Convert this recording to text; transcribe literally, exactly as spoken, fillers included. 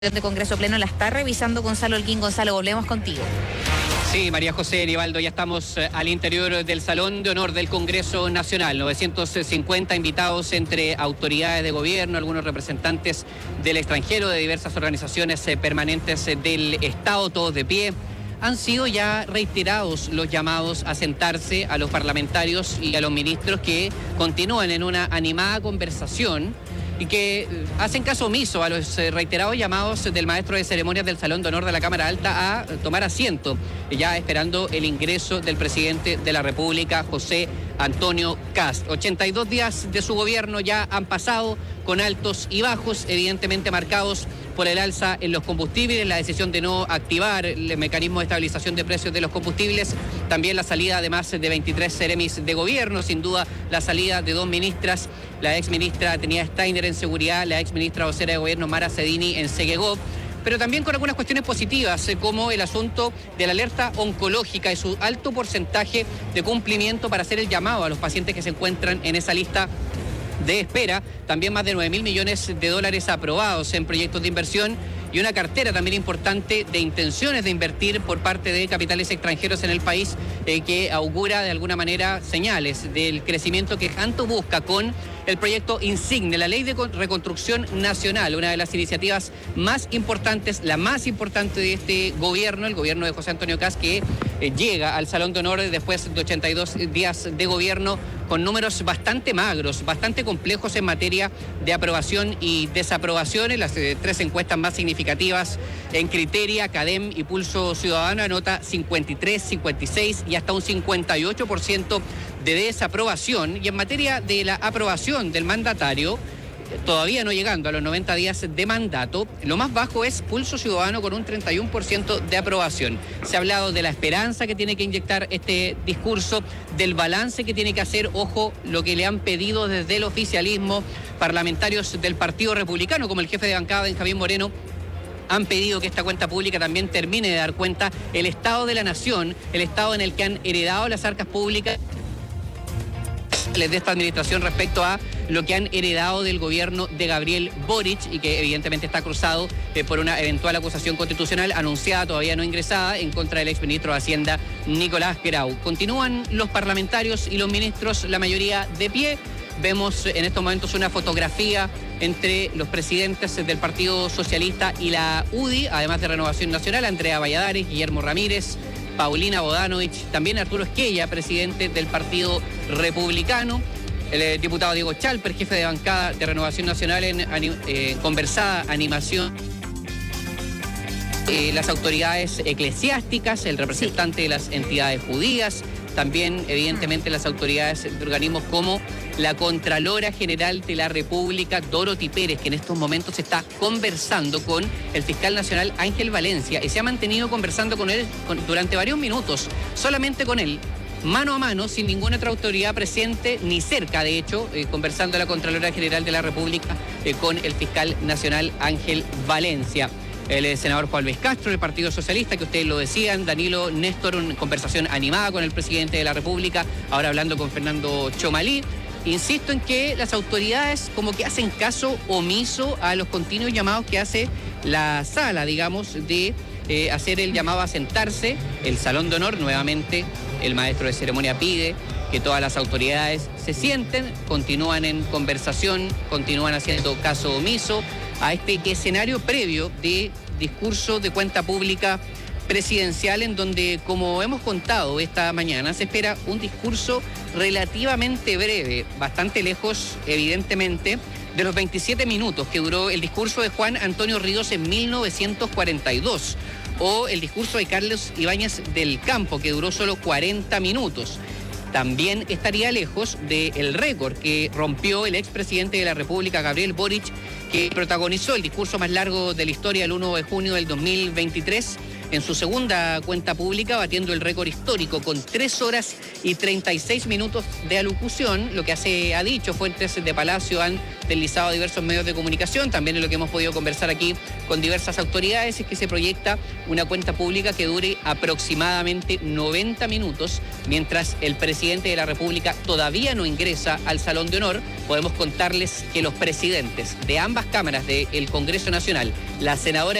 de Congreso Pleno la está revisando Gonzalo Holguín. Gonzalo, volvemos contigo. Sí, María José Nivaldo, ya estamos al interior del Salón de Honor del Congreso Nacional. novecientos cincuenta invitados entre autoridades de gobierno, algunos representantes del extranjero, de diversas organizaciones permanentes del Estado, todos de pie. Han sido ya reiterados los llamados a sentarse a los parlamentarios y a los ministros que continúan en una animada conversación y que hacen caso omiso a los reiterados llamados del maestro de ceremonias del Salón de Honor de la Cámara Alta a tomar asiento, ya esperando el ingreso del presidente de la República, José Antonio Kast. ochenta y dos días de su gobierno ya han pasado con altos y bajos, evidentemente marcados por el alza en los combustibles, la decisión de no activar el mecanismo de estabilización de precios de los combustibles, también la salida de más de veintitrés seremis de gobierno, sin duda la salida de dos ministras, la ex ministra Trinidad Steiner en Seguridad, la ex ministra vocera de Gobierno Mara Cedini en Segegov, pero también con algunas cuestiones positivas, como el asunto de la alerta oncológica y su alto porcentaje de cumplimiento para hacer el llamado a los pacientes que se encuentran en esa lista de espera, también más de nueve mil millones de dólares aprobados en proyectos de inversión y una cartera también importante de intenciones de invertir por parte de capitales extranjeros en el país, eh, que augura de alguna manera señales del crecimiento que tanto busca con el proyecto Insigne, la Ley de Reconstrucción Nacional, una de las iniciativas más importantes, la más importante de este gobierno, el gobierno de José Antonio Kast, que eh, llega al Salón de Honor después de ochenta y dos días de gobierno con números bastante magros, bastante complejos en materia de aprobación y desaprobación. Las eh, tres encuestas más significativas en Criteria, Cadem y Pulso Ciudadano anota cincuenta y tres, cincuenta y seis y hasta un cincuenta y ocho por ciento de desaprobación. Y en materia de la aprobación del mandatario, todavía no llegando a los noventa días de mandato, lo más bajo es Pulso Ciudadano con un treinta y uno por ciento de aprobación. Se ha hablado de la esperanza que tiene que inyectar este discurso, del balance que tiene que hacer, ojo, lo que le han pedido desde el oficialismo, parlamentarios del Partido Republicano, como el jefe de bancada, Benjamín Moreno, han pedido que esta cuenta pública también termine de dar cuenta el estado de la nación, el estado en el que han heredado las arcas públicas de esta administración respecto a lo que han heredado del gobierno de Gabriel Boric y que evidentemente está cruzado eh, por una eventual acusación constitucional anunciada, todavía no ingresada, en contra del exministro de Hacienda Nicolás Grau. Continúan los parlamentarios y los ministros, la mayoría de pie. Vemos en estos momentos una fotografía entre los presidentes del Partido Socialista y la U D I, además de Renovación Nacional, Andrea Valladares, Guillermo Ramírez, Paulina Bodanovich, también Arturo Esquella, presidente del Partido Republicano, el eh, diputado Diego Chalper, jefe de bancada de Renovación Nacional en eh, conversada animación, eh, las autoridades eclesiásticas, el representante sí. de las entidades judías, también evidentemente las autoridades de organismos como la Contralora General de la República, Dorothy Pérez, que en estos momentos está conversando con el fiscal nacional Ángel Valencia y se ha mantenido conversando con él con, durante varios minutos, solamente con él, mano a mano, sin ninguna otra autoridad presente, ni cerca, de hecho, eh, conversando la Contralora General de la República eh, con el fiscal nacional Ángel Valencia. El eh, senador Juan Luis Castro, del Partido Socialista, que ustedes lo decían, Danilo Néstor, una conversación animada con el presidente de la República, ahora hablando con Fernando Chomalí. Insisto en que las autoridades como que hacen caso omiso a los continuos llamados que hace la sala, digamos, de eh, hacer el llamado a sentarse. El Salón de Honor, nuevamente, el maestro de ceremonia pide que todas las autoridades se sienten, continúan en conversación, continúan haciendo caso omiso a este escenario previo de discurso de cuenta pública presidencial, en donde, como hemos contado esta mañana, se espera un discurso relativamente breve, bastante lejos, evidentemente, de los veintisiete minutos que duró el discurso de Juan Antonio Ríos en mil novecientos cuarenta y dos, o el discurso de Carlos Ibáñez del Campo, que duró solo cuarenta minutos. También estaría lejos del récord que rompió el expresidente de la República, Gabriel Boric, que protagonizó el discurso más largo de la historia el uno de junio del dos mil veintitrés, en su segunda cuenta pública, batiendo el récord histórico con tres horas y treinta y seis minutos de alocución, lo que hace, ha dicho fuentes de Palacio, han deslizado a diversos medios de comunicación, también en lo que hemos podido conversar aquí con diversas autoridades, es que se proyecta una cuenta pública que dure aproximadamente noventa minutos, mientras el presidente de la República todavía no ingresa al Salón de Honor. Podemos contarles que los presidentes de ambas cámaras del Congreso Nacional, la senadora